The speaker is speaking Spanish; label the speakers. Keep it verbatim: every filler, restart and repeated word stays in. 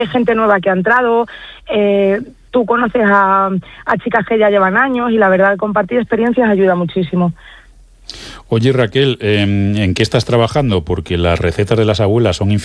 Speaker 1: gente nueva que ha entrado, eh, tú conoces a, a chicas que ya llevan años y la verdad compartir experiencias ayuda muchísimo.
Speaker 2: Oye, Raquel, ¿en qué estás trabajando? Porque las recetas de las abuelas son infinitas.